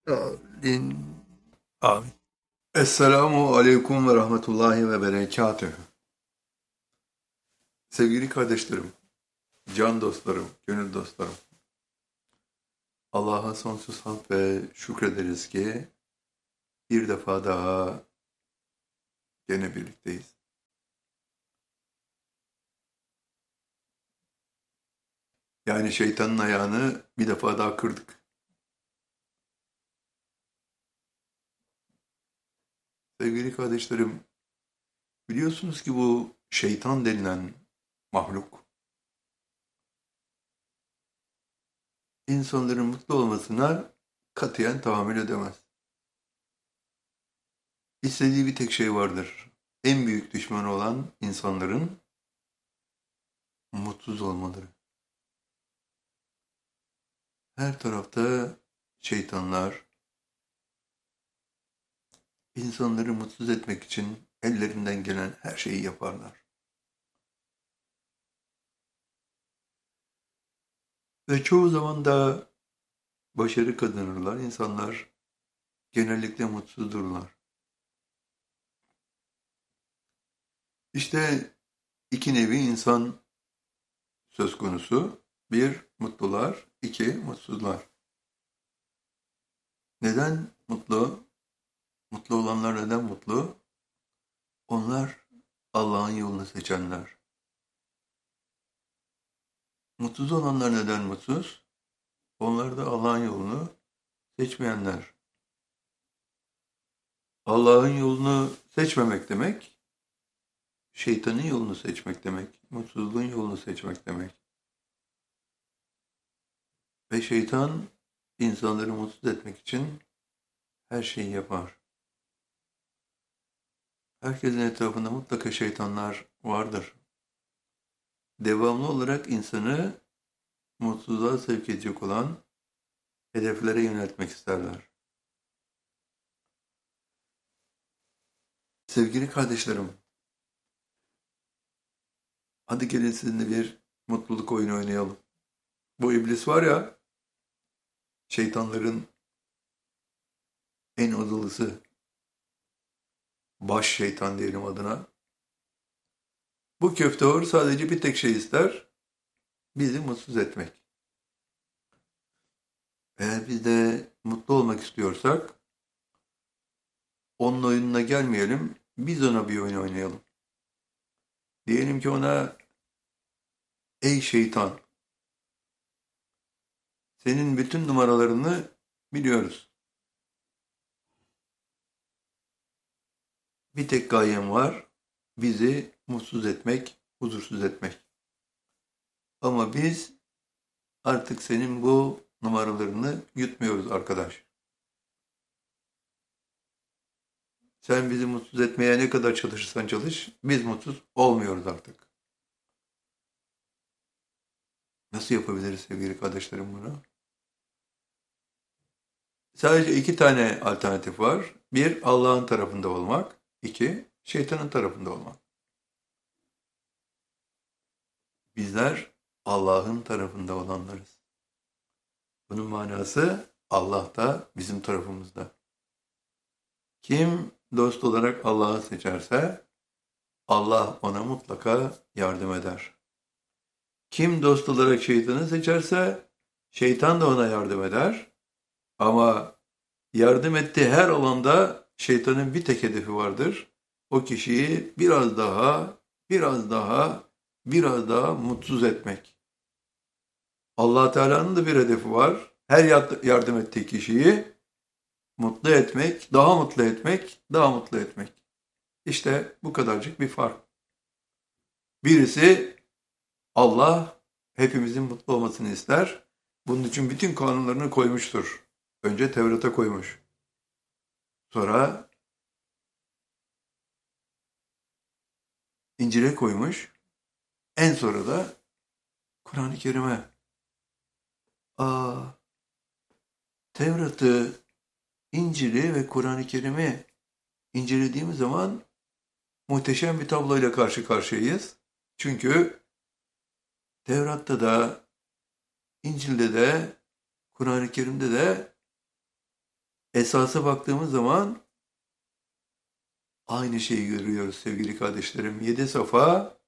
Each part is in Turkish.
Amin. Amin. Esselamu aleyküm ve rahmetullahi ve berekatühü. Sevgili kardeşlerim, can dostlarım, gönül dostlarım. Allah'a sonsuz hamd ve şükrederiz ki bir defa daha gene birlikteyiz. Yani şeytanın ayağını bir defa daha kırdık. Sevgili kardeşlerim, biliyorsunuz ki bu şeytan denilen mahluk, insanların mutlu olmasına katiyen tahammül edemez. İstediği bir tek şey vardır. En büyük düşmanı olan insanların mutsuz olmaları. Her tarafta şeytanlar, insanları mutsuz etmek için ellerinden gelen her şeyi yaparlar. Ve çoğu zaman da başarı kazanırlar. İnsanlar genellikle mutsuzdurlar. İşte iki nevi insan söz konusu. Bir, mutlular. İki, mutsuzlar. Neden mutlu? Mutlu olanlar neden mutlu? Onlar Allah'ın yolunu seçenler. Mutsuz olanlar neden mutsuz? Onlar da Allah'ın yolunu seçmeyenler. Allah'ın yolunu seçmemek demek, şeytanın yolunu seçmek demek, mutsuzluğun yolunu seçmek demek. Ve şeytan insanları mutsuz etmek için her şeyi yapar. Herkesin etrafında mutlaka şeytanlar vardır. Devamlı olarak insanı mutsuzluğa sevk edecek olan hedeflere yöneltmek isterler. Sevgili kardeşlerim, hadi gelin sizinle bir mutluluk oyunu oynayalım. Bu iblis var ya, şeytanların en azılısı, baş şeytan diyelim adına. Bu köftevur sadece bir tek şey ister, bizi mutsuz etmek. Eğer biz de mutlu olmak istiyorsak, onun oyununa gelmeyelim, biz ona bir oyun oynayalım. Diyelim ki ona, ey şeytan, senin bütün numaralarını biliyoruz. Bir tek gayem var, bizi mutsuz etmek, huzursuz etmek. Ama biz artık senin bu numaralarını yutmuyoruz arkadaş. Sen bizi mutsuz etmeye ne kadar çalışırsan çalış, biz mutsuz olmuyoruz artık. Nasıl yapabiliriz sevgili kardeşlerim bunu? Sadece iki tane alternatif var. Bir, Allah'ın tarafında olmak. İki, şeytanın tarafında olmak. Bizler Allah'ın tarafında olanlarız. Bunun manası Allah da bizim tarafımızda. Kim dost olarak Allah'ı seçerse Allah ona mutlaka yardım eder. Kim dost olarak şeytanı seçerse şeytan da ona yardım eder. Ama yardım ettiği her alanda şeytanın bir tek hedefi vardır. O kişiyi biraz daha mutsuz etmek. Allah Teala'nın da bir hedefi var. Her yardım ettiği kişiyi mutlu etmek, daha mutlu etmek, daha mutlu etmek. İşte bu kadarcık bir fark. Birisi Allah hepimizin mutlu olmasını ister. Bunun için bütün kanunlarını koymuştur. Önce Tevrat'a koymuş. Sonra İncil'e koymuş. En sonra da Kur'an-ı Kerim'e. Aa, Tevrat'ı, İncil'i ve Kur'an-ı Kerim'i incelediğimiz zaman muhteşem bir tabloyla karşı karşıyayız. Çünkü Tevrat'ta da, İncil'de de, Kur'an-ı Kerim'de de esasa baktığımız zaman aynı şeyi görüyoruz sevgili kardeşlerim. 7 safa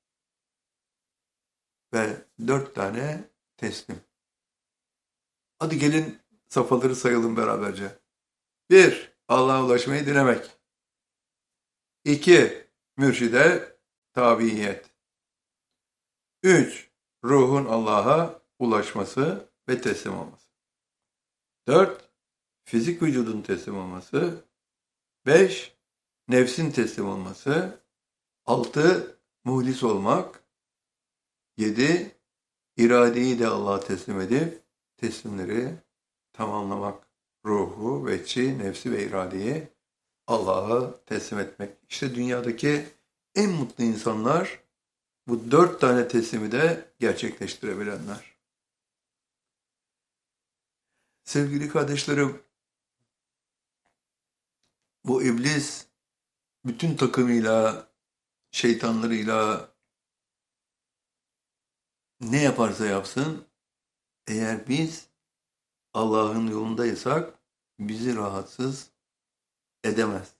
ve 4 tane teslim. Hadi gelin safhaları sayalım beraberce. 1. Allah'a ulaşmayı dilemek. 2. Mürşide tabiyet. 3. Ruhun Allah'a ulaşması ve teslim olması. 4. Fizik vücudun teslim olması. 5. Nefsin teslim olması. 6. Muhlis olmak. 7. İradeyi de Allah'a teslim edip teslimleri tamamlamak. Ruhu, veçi, nefsi ve iradeyi Allah'a teslim etmek. İşte dünyadaki en mutlu insanlar bu 4 tane teslimi de gerçekleştirebilenler. Sevgili kardeşlerim, bu iblis bütün takımıyla, şeytanlarıyla ne yaparsa yapsın, eğer biz Allah'ın yolundaysak bizi rahatsız edemez.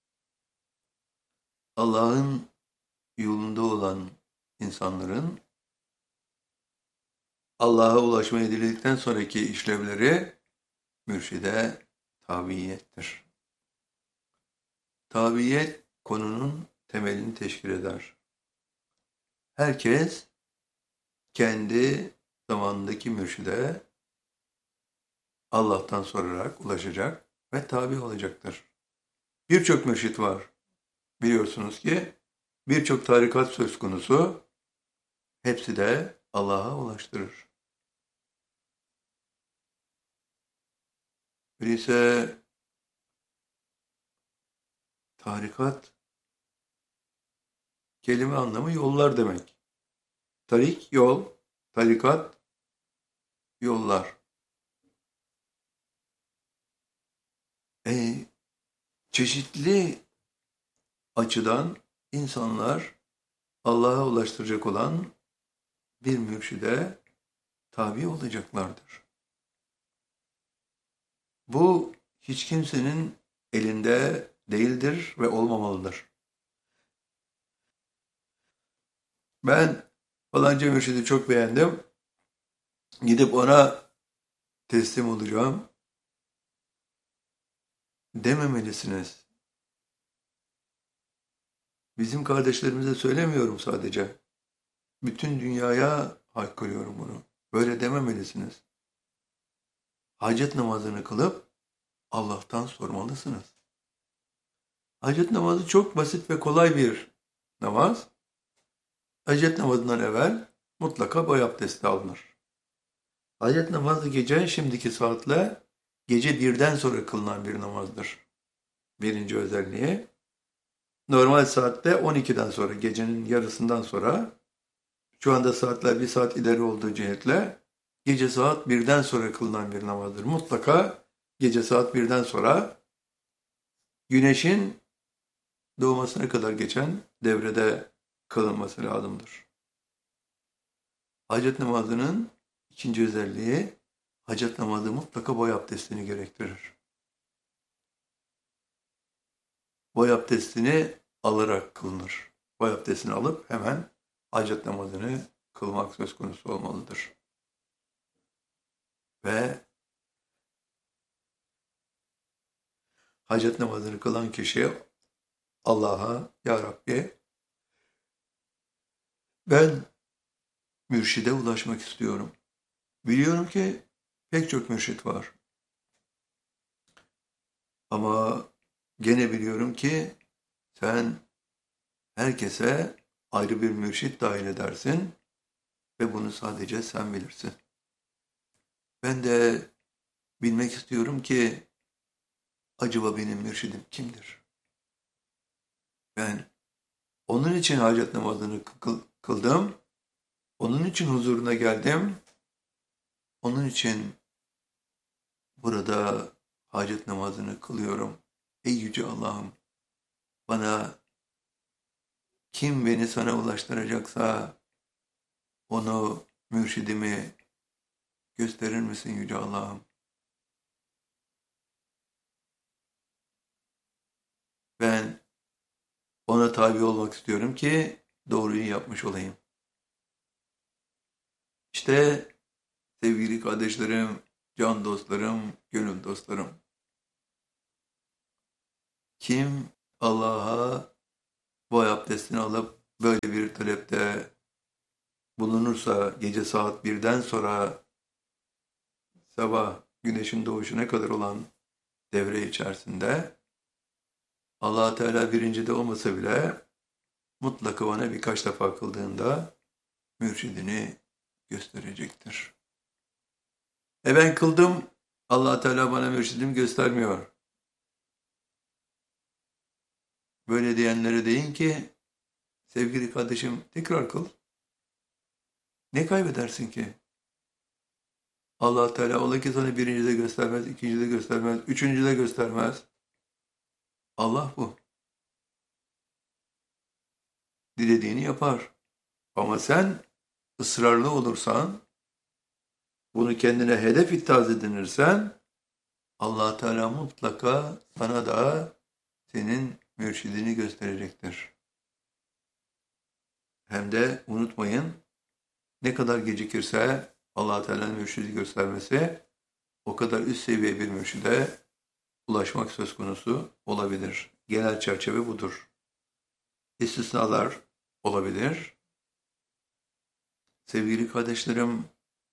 Allah'ın yolunda olan insanların Allah'a ulaşmayı diledikten sonraki işlevleri mürşide tabiyettir. Tabiyet konunun temelini teşkil eder. Herkes kendi zamanındaki mürşide Allah'tan sorarak ulaşacak ve tabi olacaktır. Birçok mürşit var. Biliyorsunuz ki birçok tarikat söz konusu, hepsi de Allah'a ulaştırır. Öyleyse tarikat kelime anlamı yollar demek. Tarik yol, tarikat yollar. Çeşitli açıdan insanlar Allah'a ulaştıracak olan bir mürşide tabi olacaklardır. Bu hiç kimsenin elinde değildir ve olmamalıdır. Ben falanca mürşidi çok beğendim, gidip ona teslim olacağım dememelisiniz. Bizim kardeşlerimize söylemiyorum sadece. Bütün dünyaya haykırıyorum bunu. Böyle dememelisiniz. Hacet namazını kılıp Allah'tan sormalısınız. Hacet namazı çok basit ve kolay bir namaz. Hacet namazından evvel mutlaka boy abdesti alınır. Hacet namazı gece şimdiki saatle gece 1'den sonra kılınan bir namazdır. Birinci özelliği. Normal saatte 12'den sonra, gecenin yarısından sonra, şu anda saatler 1 saat ileri olduğu cihetle gece saat 1'den sonra kılınan bir namazdır. Mutlaka gece saat 1'den sonra güneşin doğmasına kadar geçen devrede kılınması lazımdır. Hacet namazının ikinci özelliği, hacet namazı mutlaka boy abdestini gerektirir. Boy abdestini alarak kılınır. Boy abdestini alıp hemen hacet namazını kılmak söz konusu olmalıdır. Ve hacet namazını kılan kişi Allah'a, Ya Rabbi, ben mürşide ulaşmak istiyorum. Biliyorum ki pek çok mürşit var. Ama gene biliyorum ki sen herkese ayrı bir mürşit dahil edersin ve bunu sadece sen bilirsin. Ben de bilmek istiyorum ki acaba benim mürşidim kimdir? Ben onun için hacet namazını kıldım, onun için huzuruna geldim, onun için burada hacet namazını kılıyorum. Ey Yüce Allah'ım, bana kim beni sana ulaştıracaksa onu, mürşidimi gösterir misin Yüce Allah'ım? Ben ona tabi olmak istiyorum ki doğruyu yapmış olayım. İşte sevgili kardeşlerim, can dostlarım, gönül dostlarım. Kim Allah'a bu abdestini alıp böyle bir talepte bulunursa gece saat 1'den sonra sabah güneşin doğuşuna kadar olan devre içerisinde Allah Teala birincide olmasa bile mutlaka ona birkaç defa kıldığında mürşidini gösterecektir. Ben kıldım, Allah Teala bana mürşidimi göstermiyor. Böyle diyenlere deyin ki, sevgili kardeşim tekrar kıl. Ne kaybedersin ki? Allah Teala ola ki sana birincide göstermez, ikincide göstermez, üçüncüde göstermez. Allah bu. Dilediğini yapar. Ama sen ısrarlı olursan, bunu kendine hedef ittihaz edinirsen, Allah Teala mutlaka sana da senin mürşidini gösterecektir. Hem de unutmayın, ne kadar gecikirse Allah Teala'nın mürşidi göstermesi, o kadar üst seviye bir mürşide ulaşmak söz konusu olabilir. Genel çerçeve budur. İstisnalar olabilir. Sevgili kardeşlerim,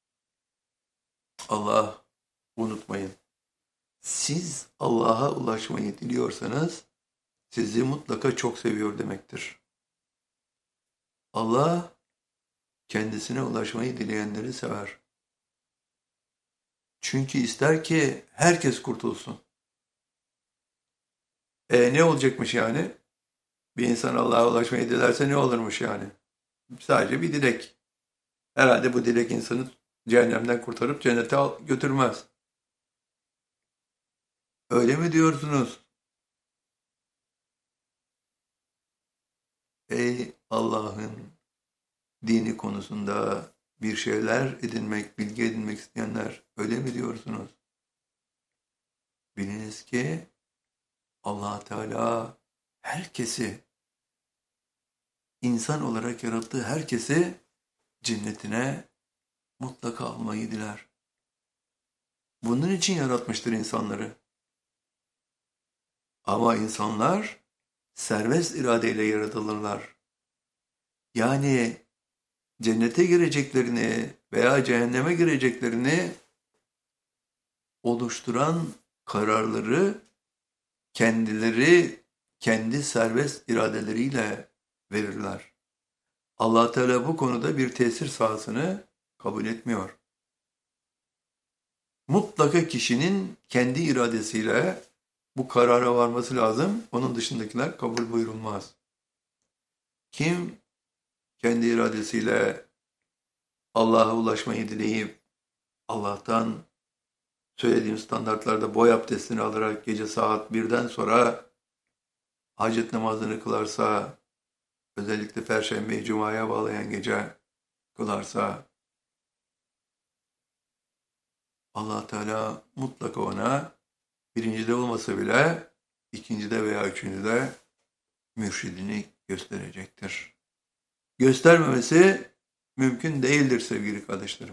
Allah unutmayın. Siz Allah'a ulaşmayı diliyorsanız sizi mutlaka çok seviyor demektir. Allah kendisine ulaşmayı dileyenleri sever. Çünkü ister ki herkes kurtulsun. Ne olacakmış yani? Bir insan Allah'a ulaşmayı dilerse ne olurmuş yani? Sadece bir dilek. Herhalde bu dilek insanı cehennemden kurtarıp cennete götürmez. Öyle mi diyorsunuz? Ey Allah'ın dini konusunda bir şeyler edinmek, bilgi edinmek isteyenler, öyle mi diyorsunuz? Biliniz ki Allah Teala herkesi, insan olarak yarattığı herkesi cennetine mutlaka almayı diler. Bunun için yaratmıştır insanları. Ama insanlar serbest iradeyle yaratılırlar. Yani cennete gireceklerini veya cehenneme gireceklerini oluşturan kararları kendileri kendi serbest iradeleriyle verirler. Allah Teala bu konuda bir tesir sahasını kabul etmiyor. Mutlaka kişinin kendi iradesiyle bu karara varması lazım. Onun dışındakiler kabul buyurulmaz. Kim kendi iradesiyle Allah'a ulaşmayı dileyip Allah'tan söylediğim standartlarda boy abdestini alarak gece saat 1'den sonra hacet namazını kılarsa, özellikle Perşembeyi Cuma'ya bağlayan gece kılarsa, Allah Teala mutlaka ona birincide olmasa bile ikincide veya üçüncüde mürşidini gösterecektir. Göstermemesi mümkün değildir sevgili kardeşlerim.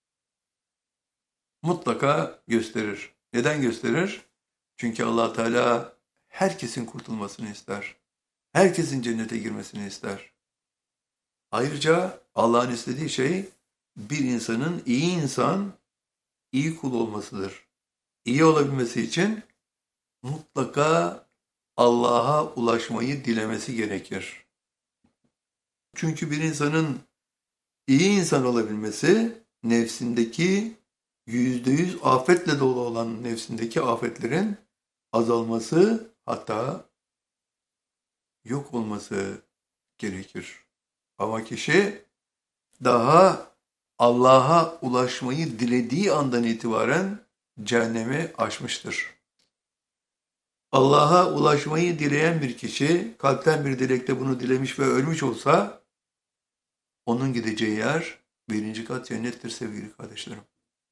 Mutlaka gösterir. Neden gösterir? Çünkü Allah Teala herkesin kurtulmasını ister. Herkesin cennete girmesini ister. Ayrıca Allah'ın istediği şey bir insanın iyi insan, iyi kul olmasıdır. İyi olabilmesi için mutlaka Allah'a ulaşmayı dilemesi gerekir. Çünkü bir insanın iyi insan olabilmesi nefsindeki %100 afetle dolu olan nefsindeki afetlerin azalması, hatta yok olması gerekir. Ama kişi daha Allah'a ulaşmayı dilediği andan itibaren cehennemi aşmıştır. Allah'a ulaşmayı dileyen bir kişi kalpten bir dilekte bunu dilemiş ve ölmüş olsa onun gideceği yer birinci kat cennettir sevgili kardeşlerim.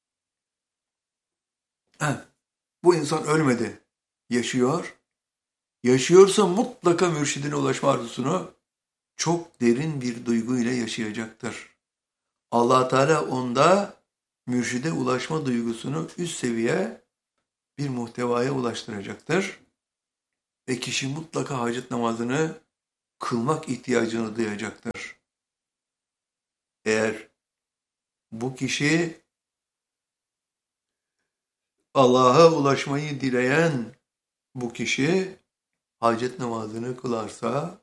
Bu insan ölmedi, yaşıyor Yaşıyorsa mutlaka mürşidine ulaşma arzusunu çok derin bir duyguyla yaşayacaktır. Allah Teala onda mürşide ulaşma duygusunu üst seviye bir muhtevaya ulaştıracaktır. Ve kişi mutlaka hacet namazını kılmak ihtiyacını duyacaktır. Eğer bu kişi Allah'a ulaşmayı dileyen bu kişi hacet namazını kılarsa,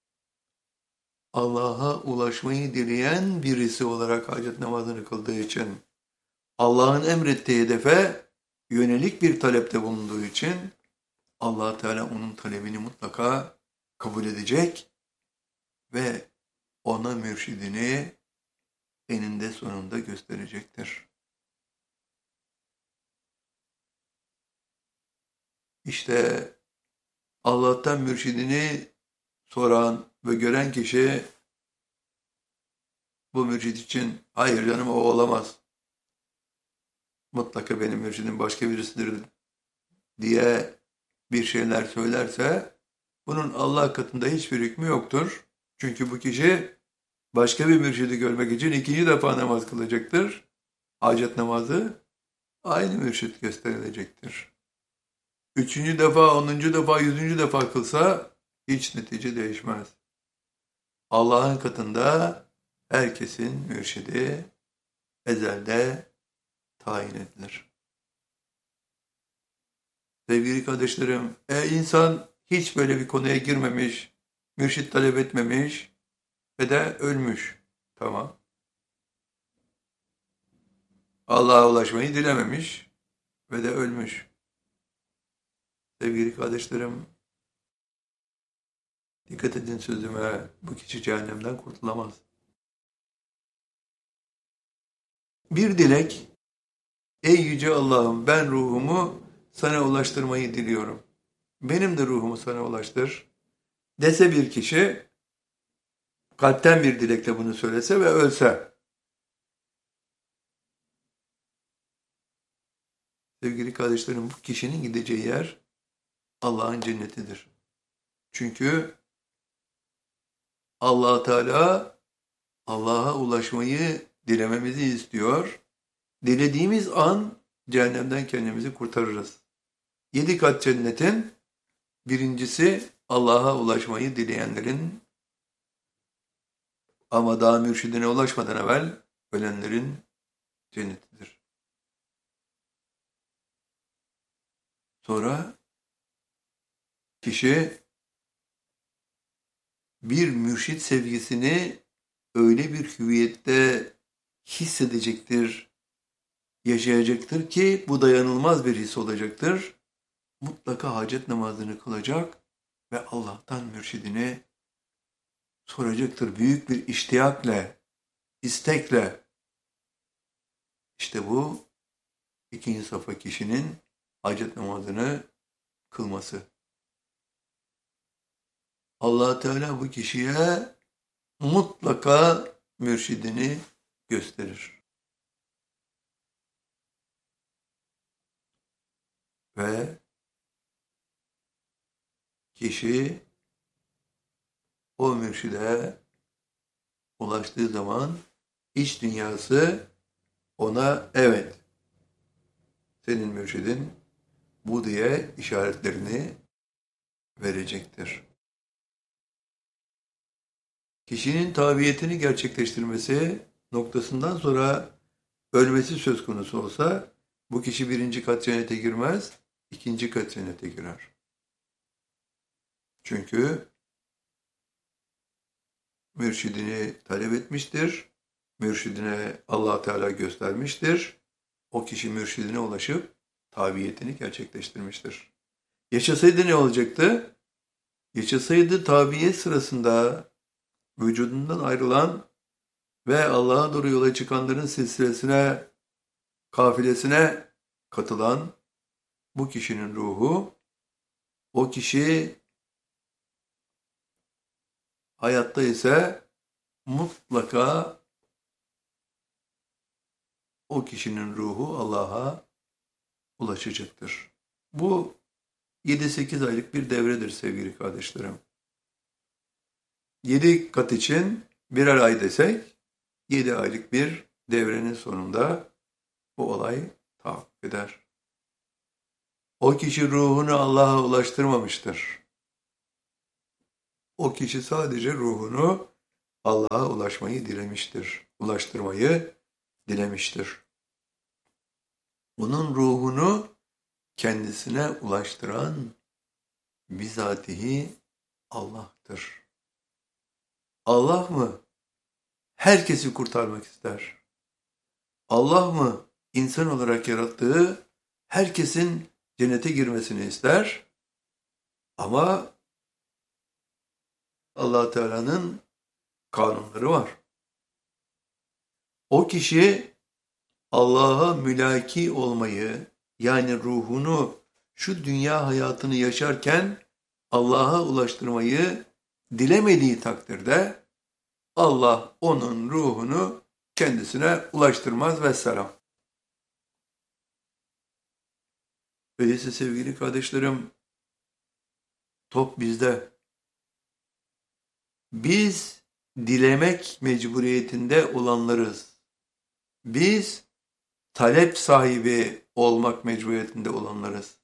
Allah'a ulaşmayı dileyen birisi olarak hacet namazını kıldığı için, Allah'ın emrettiği hedefe yönelik bir talepte bulunduğu için Allah Teala onun talebini mutlaka kabul edecek ve ona mürşidini eninde sonunda gösterecektir. İşte Allah'tan mürşidini soran ve gören kişi bu mürşid için hayır canım o olamaz. Mutlaka benim mürşidim başka birisidir diye bir şeyler söylerse bunun Allah katında hiçbir hükmü yoktur. Çünkü bu kişi başka bir mürşidi görmek için ikinci defa namaz kılacaktır. Hacet namazı aynı mürşit gösterilecektir. Üçüncü defa, 10. defa, 100. defa kılsa hiç netice değişmez. Allah'ın katında herkesin mürşidi ezelde tayin edilir. Sevgili kardeşlerim, insan hiç böyle bir konuya girmemiş, mürşit talep etmemiş ve de ölmüş. Tamam. Allah'a ulaşmayı dilememiş ve de ölmüş. Sevgili kardeşlerim, dikkat edin sözüme, bu kişi cehennemden kurtulamaz. Bir dilek, ey yüce Allah'ım ben ruhumu sana ulaştırmayı diliyorum. Benim de ruhumu sana ulaştır. Dese bir kişi, kalpten bir dilekle bunu söylese ve ölse. Sevgili kardeşlerim, bu kişinin gideceği yer Allah'ın cennetidir. Çünkü Allah Teala Allah'a ulaşmayı dilememizi istiyor. Dilediğimiz an cehennemden kendimizi kurtarırız. 7 kat cennetin birincisi Allah'a ulaşmayı dileyenlerin ama daha mürşidine ulaşmadan evvel ölenlerin cennetidir. Sonra kişi bir mürşit sevgisini öyle bir hüviyette hissedecektir, yaşayacaktır ki bu dayanılmaz bir his olacaktır. Mutlaka hacet namazını kılacak ve Allah'tan mürşidini soracaktır büyük bir iştiyakla, istekle. İşte bu ikinci safa kişinin hacet namazını kılması. Allah Teala bu kişiye mutlaka mürşidini gösterir. Ve kişi o mürşide ulaştığı zaman iç dünyası ona evet senin mürşidin bu diye işaretlerini verecektir. Kişinin tabiyetini gerçekleştirmesi noktasından sonra ölmesi söz konusu olsa bu kişi 1. kat cennete girmez, 2. kat cennete girer. Çünkü mürşidini talep etmiştir, mürşidine Allah Teala göstermiştir. O kişi mürşidine ulaşıp tabiyetini gerçekleştirmiştir. Yaşasaydı ne olacaktı? Yaşasaydı tabiyet sırasında vücudundan ayrılan ve Allah'a doğru yola çıkanların silsilesine, kafilesine katılan bu kişinin ruhu, o kişi hayatta ise mutlaka o kişinin ruhu Allah'a ulaşacaktır. Bu 7-8 aylık bir devredir sevgili kardeşlerim. 7 kat için birer ay desek 7 aylık bir devrenin sonunda bu olay tahakkuk eder. O kişi ruhunu Allah'a ulaştırmamıştır. O kişi sadece ruhunu Allah'a ulaşmayı dilemiştir. Ulaştırmayı dilemiştir. Onun ruhunu kendisine ulaştıran bizatihi Allah'tır. Allah mı herkesi kurtarmak ister? Allah mı insan olarak yarattığı herkesin cennete girmesini ister? Ama Allah Teala'nın kanunları var. O kişi Allah'a mülaki olmayı, yani ruhunu şu dünya hayatını yaşarken Allah'a ulaştırmayı dilemediği takdirde Allah onun ruhunu kendisine ulaştırmaz vesselam. Öyleyse sevgili kardeşlerim, top bizde. Biz dilemek mecburiyetinde olanlarız. Biz talep sahibi olmak mecburiyetinde olanlarız.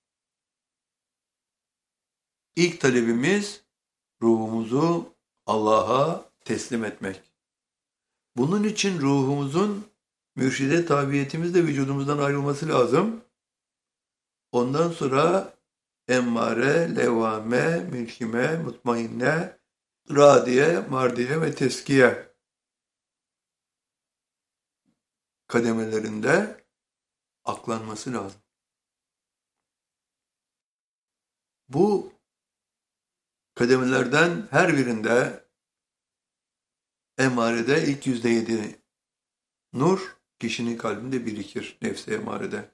İlk talebimiz ruhumuzu Allah'a teslim etmek. Bunun için ruhumuzun mürşide tabiyetimizle vücudumuzdan ayrılması lazım. Ondan sonra emmare, levame, mülkime, mutmainne, radiye, mardiye ve teskiye kademelerinde aklanması lazım. Bu kademelerden her birinde emarede ilk %7 nur kişinin kalbinde birikir, nefsi emarede.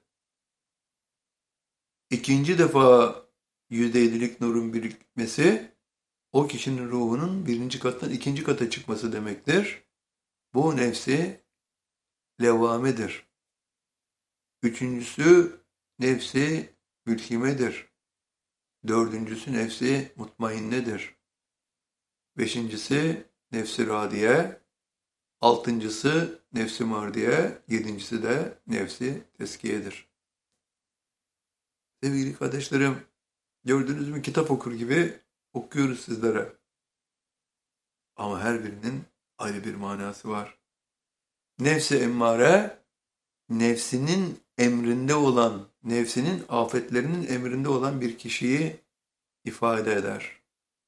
İkinci defa %7'lik nurun birikmesi o kişinin ruhunun birinci kattan ikinci kata çıkması demektir. Bu nefsi levvamedir. Üçüncüsü nefsi mülhimedir. Dördüncüsü nefsi mutmainnedir. Beşincisi nefsi radiye. Altıncısı nefsi mardiye. Yedincisi de nefsi teskiyedir. Sevgili kardeşlerim, gördüğünüz mü kitap okur gibi okuyoruz sizlere. Ama her birinin ayrı bir manası var. Nefsi emmare, nefsinin emrinde olan, nefsinin afetlerinin emrinde olan bir kişiyi ifade eder.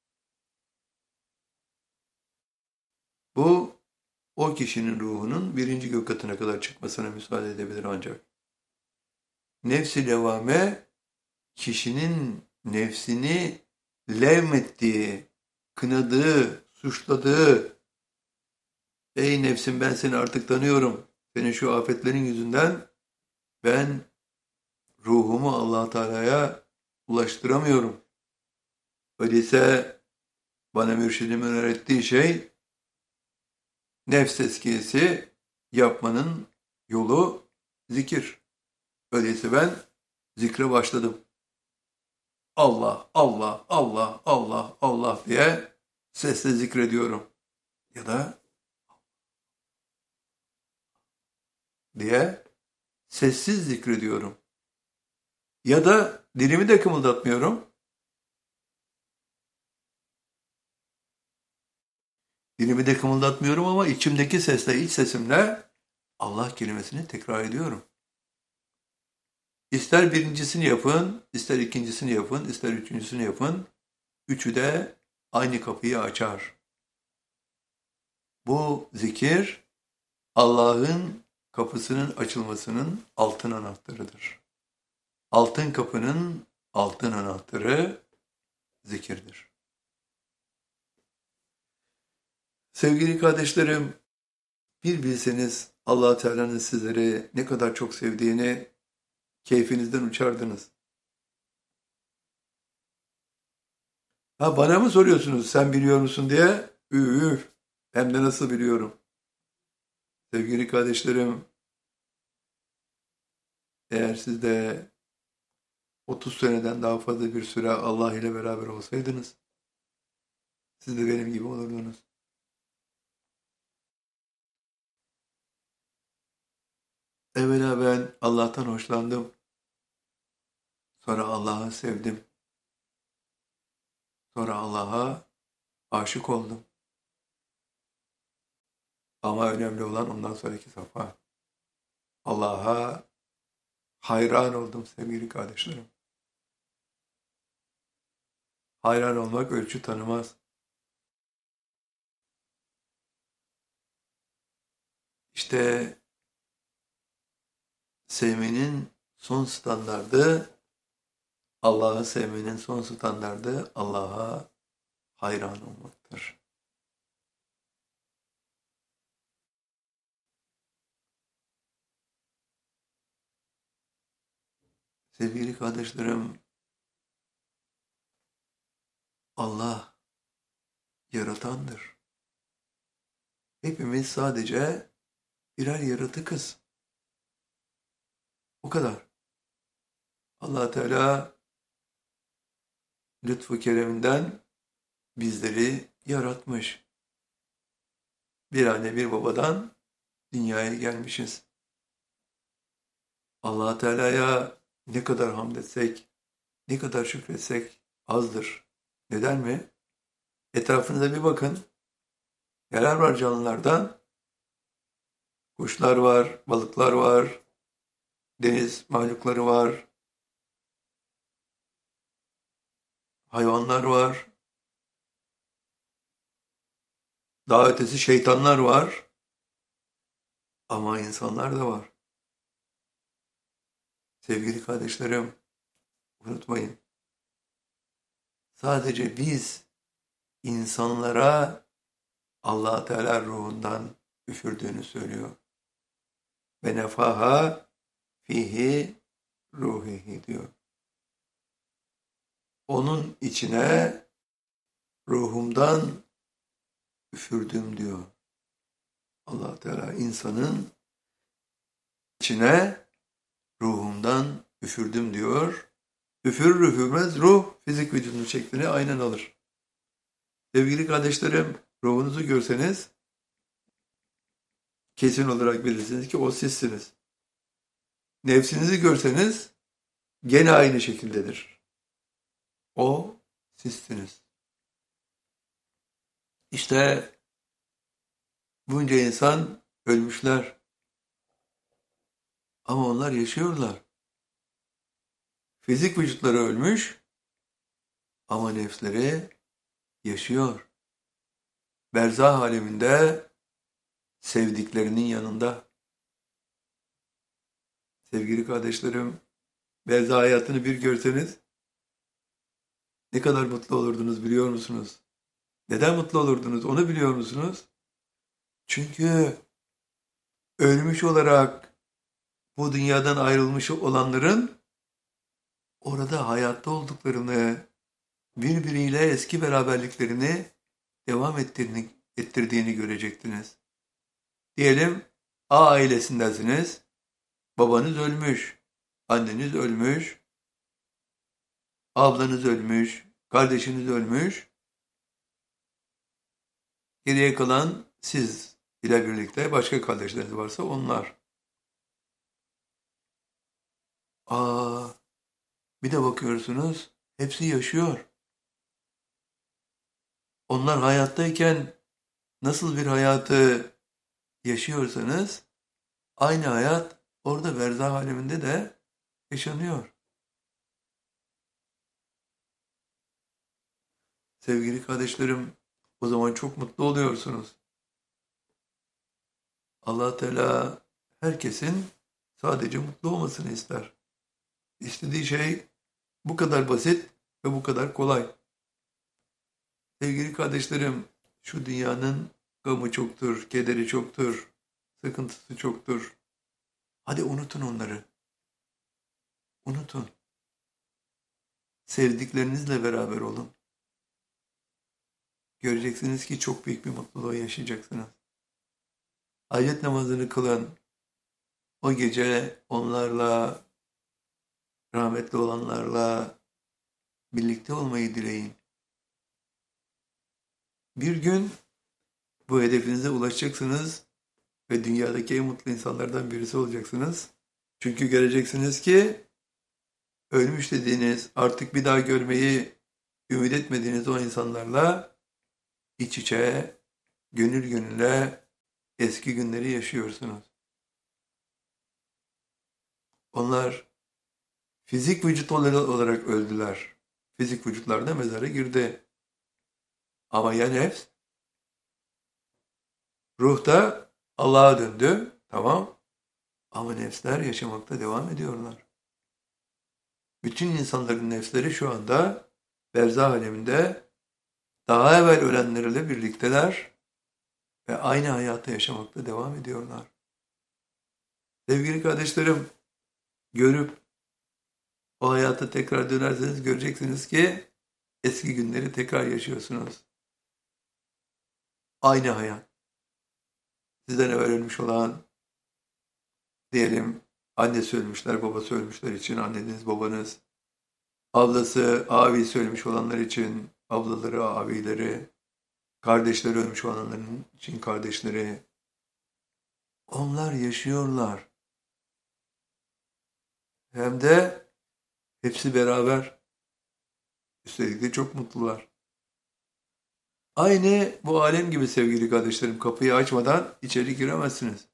Bu, o kişinin ruhunun birinci gök katına kadar çıkmasına müsaade edebilir ancak. Nefs-i levame, kişinin nefsini levmettiği, kınadığı, suçladığı, ey nefsim ben seni artık tanıyorum, senin şu afetlerin yüzünden ben ruhumu Allah Teala'ya ulaştıramıyorum. Öyleyse bana mürşidimin öğrettiği şey nefs tezkiyesi yapmanın yolu zikir. Öyleyse ben zikre başladım. Allah, Allah, Allah, Allah, Allah diye sesle zikrediyorum. Ya da diye sessiz zikrediyorum. Ya da dilimi de kımıldatmıyorum. Dilimi de kımıldatmıyorum ama içimdeki sesle, iç sesimle Allah kelimesini tekrar ediyorum. İster birincisini yapın, ister ikincisini yapın, ister üçüncüsünü yapın. Üçü de aynı kapıyı açar. Bu zikir Allah'ın kapısının açılmasının altın anahtarıdır. Altın kapının altın anahtarı zikirdir. Sevgili kardeşlerim, bir bilseniz Allah Teala'nın sizleri ne kadar çok sevdiğini keyfinizden uçardınız. Ha bana mı soruyorsunuz sen biliyor musun diye? Üf, hem de nasıl biliyorum. Sevgili kardeşlerim, eğer siz de 30 seneden daha fazla bir süre Allah ile beraber olsaydınız, siz de benim gibi olurdunuz. Evvela ben Allah'tan hoşlandım. Sonra Allah'ı sevdim. Sonra Allah'a aşık oldum. Ama önemli olan ondan sonraki safha. Allah'a hayran oldum sevgili kardeşlerim. Hayran olmak ölçü tanımaz. İşte sevmenin son standardı, Allah'ı sevmenin son standardı Allah'a hayran olmaktır. Sevgili kardeşlerim, Allah yaratandır. Hepimiz sadece birer yaratıkız. O kadar. Allah Teala lütfu kereminden bizleri yaratmış. Bir anne bir babadan dünyaya gelmişiz. Allah Teala'ya ne kadar hamd etsek, ne kadar şükretsek azdır. Neden mi? Etrafınıza bir bakın. Neler var canlılardan? Kuşlar var, balıklar var, deniz mahlukları var, hayvanlar var, daha ötesi şeytanlar var ama insanlar da var. Sevgili kardeşlerim, unutmayın. Sadece biz insanlara Allah Teala ruhundan üfürdüğünü söylüyor. Ve nefaha fihi ruhihi diyor. Onun içine ruhumdan üfürdüm diyor. Allah Teala insanın içine ruhumdan üfürdüm diyor. Üfürür üfürmez ruh fizik vücudunun şeklini aynen alır. Sevgili kardeşlerim, ruhunuzu görseniz kesin olarak bilirsiniz ki o sizsiniz. Nefsinizi görseniz gene aynı şekildedir. O sizsiniz. İşte bunca insan ölmüşler. Ama onlar yaşıyorlar. Fizik vücutları ölmüş ama nefsleri yaşıyor. Berzah aleminde sevdiklerinin yanında. Sevgili kardeşlerim, berzah hayatını bir görseniz ne kadar mutlu olurdunuz biliyor musunuz? Neden mutlu olurdunuz onu biliyor musunuz? Çünkü ölmüş olarak bu dünyadan ayrılmış olanların orada hayatta olduklarını, birbiriyle eski beraberliklerini devam ettirdiğini görecektiniz. Diyelim A ailesindensiniz, babanız ölmüş, anneniz ölmüş, ablanız ölmüş, kardeşiniz ölmüş, geriye kalan siz ile birlikte başka kardeşleriniz varsa onlar. Bir de bakıyorsunuz hepsi yaşıyor. Onlar hayattayken nasıl bir hayatı yaşıyorsanız aynı hayat orada berzah aleminde de yaşanıyor. Sevgili kardeşlerim, o zaman çok mutlu oluyorsunuz. Allah Teala herkesin sadece mutlu olmasını ister. İstediği şey bu kadar basit ve bu kadar kolay. Sevgili kardeşlerim, şu dünyanın gamı çoktur, kederi çoktur, sıkıntısı çoktur. Hadi unutun onları. Unutun. Sevdiklerinizle beraber olun. Göreceksiniz ki çok büyük bir mutluluğu yaşayacaksınız. Hacet namazını kılın. O gece onlarla rahmetli olanlarla birlikte olmayı dileyin. Bir gün bu hedefinize ulaşacaksınız ve dünyadaki en mutlu insanlardan birisi olacaksınız. Çünkü göreceksiniz ki ölmüş dediğiniz, artık bir daha görmeyi ümit etmediğiniz o insanlarla iç içe, gönül gönüle eski günleri yaşıyorsunuz. Onlar fizik vücut olarak öldüler. Fizik vücutlar da mezara girdi. Ama ya nefs? Ruh da Allah'a döndü. Tamam. Ama nefsler yaşamakta devam ediyorlar. Bütün insanların nefsleri şu anda berzah aleminde daha evvel ölenlerle birlikteler ve aynı hayatı yaşamakta devam ediyorlar. Sevgili kardeşlerim, görüp o hayata tekrar dönerseniz göreceksiniz ki eski günleri tekrar yaşıyorsunuz. Aynı hayat. Sizden evvel ölmüş olan, diyelim annesi ölmüşler, babası ölmüşler için anneniz, babanız, ablası, abisi ölmüş olanlar için ablaları, abileri, kardeşleri ölmüş olanların için kardeşleri. Onlar yaşıyorlar. Hem de hepsi beraber. Üstelik de çok mutlular. Aynı bu alem gibi sevgili kardeşlerim, kapıyı açmadan içeri giremezsiniz.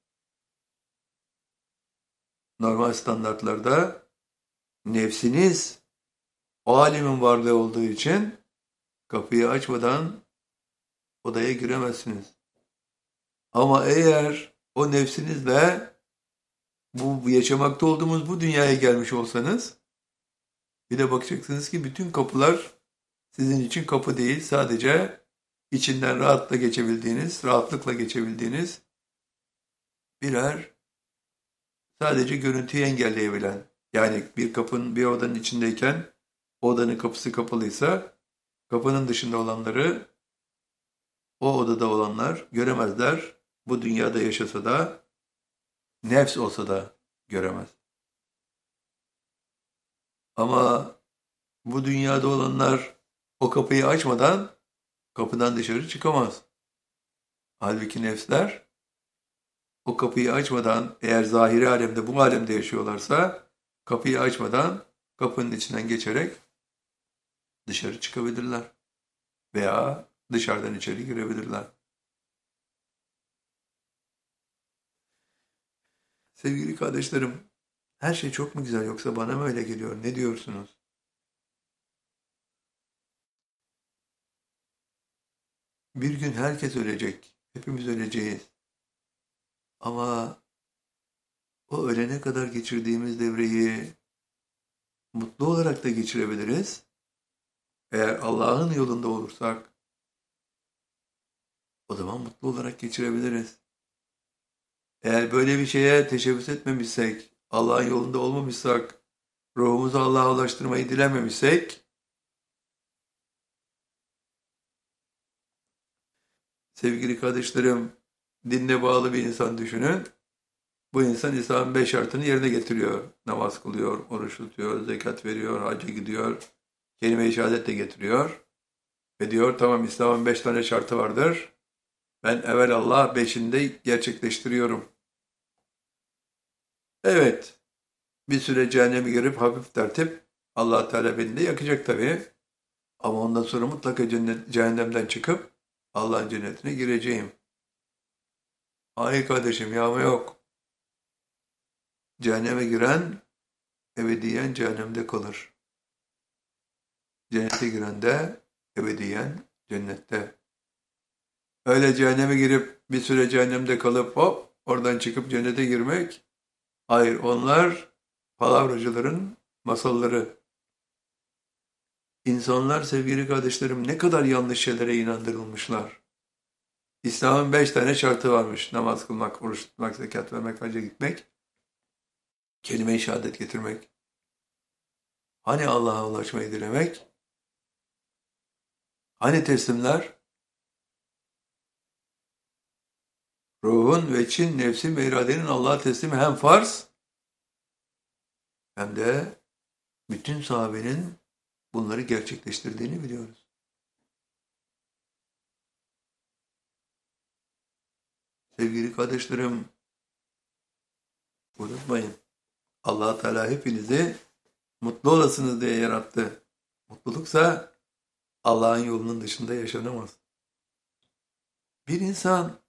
Normal standartlarda nefsiniz o alemin varlığı olduğu için kapıyı açmadan odaya giremezsiniz. Ama eğer o nefsinizle bu yaşamakta olduğumuz bu dünyaya gelmiş olsanız, bir de bakacaksınız ki bütün kapılar sizin için kapı değil, sadece içinden rahatlıkla geçebildiğiniz birer, sadece görüntüyü engelleyebilen, yani bir odanın içindeyken odanın kapısı kapalıysa kapının dışında olanları o odada olanlar göremezler. Bu dünyada yaşasa da, nefs olsa da göremez. Ama bu dünyada olanlar o kapıyı açmadan kapıdan dışarı çıkamaz. Halbuki nefsler o kapıyı açmadan, eğer zahiri alemde, bu alemde yaşıyorlarsa, kapıyı açmadan kapının içinden geçerek dışarı çıkabilirler. Veya dışarıdan içeri girebilirler. Sevgili kardeşlerim, her şey çok mu güzel, yoksa bana mı öyle geliyor? Ne diyorsunuz? Bir gün herkes ölecek. Hepimiz öleceğiz. Ama o ölene kadar geçirdiğimiz devreyi mutlu olarak da geçirebiliriz. Eğer Allah'ın yolunda olursak, o zaman mutlu olarak geçirebiliriz. Eğer böyle bir şeye teşebbüs etmemişsek, Allah'ın yolunda olmamışsak, ruhumuzu Allah'a ulaştırmayı dilememişsek, sevgili kardeşlerim, dinle bağlı bir insan düşünün. Bu insan İslam'ın 5 şartını yerine getiriyor. Namaz kılıyor, oruç tutuyor, zekat veriyor, hacca gidiyor, kelime-i şehadet de getiriyor. Ve diyor, tamam, İslam'ın 5 tane şartı vardır. Ben evelallah 5'ini de gerçekleştiriyorum. Evet, bir süre cehenneme girip hafif tertip, Allah Teala beni de yakacak tabii. Ama ondan sonra mutlaka cehennemden çıkıp Allah'ın cennetine gireceğim. Hayır kardeşim, yağma yok. Cehenneme giren ebediyen cehennemde kalır. Cennete giren de ebediyen cennette. Öyle cehenneme girip bir süre cehennemde kalıp hop oradan çıkıp cennete girmek, hayır, onlar palavracıların masalları. İnsanlar, sevgili kardeşlerim, ne kadar yanlış şeylere inandırılmışlar. İslam'ın 5 tane şartı varmış. Namaz kılmak, oruç tutmak, zekat vermek, hacca gitmek, kelime-i şehadet getirmek. Hani Allah'a ulaşmayı dilemek? Hani teslimler? Ruhun ve için, nefsin ve iradenin Allah'a teslimi hem farz hem de bütün sahabenin bunları gerçekleştirdiğini biliyoruz. Sevgili kardeşlerim, unutmayın. Allah Teala hepinizi mutlu olasınız diye yarattı. Mutluluksa Allah'ın yolunun dışında yaşanamaz. Bir insan